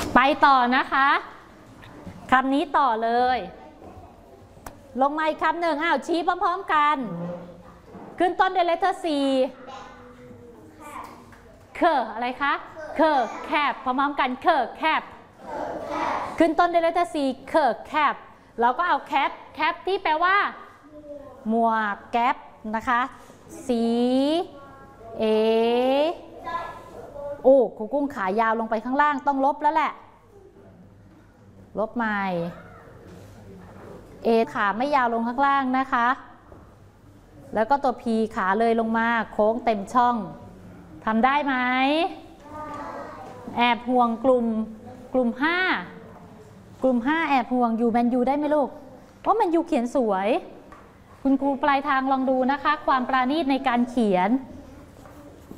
ไปต่อนะคะคำนี้ต่อเลยลงมาอีกคำหนึ่งชี้พร้อมๆกันขึ้นต้นด้วยเลตเตอร์ C เคออะไรคะเคอแคบพร้อมๆกันเคอแคบขึ้นต้นด้วยเลตเตอร์ C เคอแคบเราก็เอาแคปที่แปลว่าหมวกแก๊ปนะคะสีโอ้ครูกุ้งขายาวลงไปข้างล่างต้องลบแล้วแหละลบใหม่ขาไม่ยาวลงข้างล่างนะคะแล้วก็ตัว P ขาเลยลงมาโค้งเต็มช่องทำได้ไหมแอบห่วงกลุ่ม5แอบห่วงยูแมนยูได้ไหมลูกเพราะแมนยูเขียนสวยคุณครูปลายทางลองดูนะคะความปราณีตในการเขียน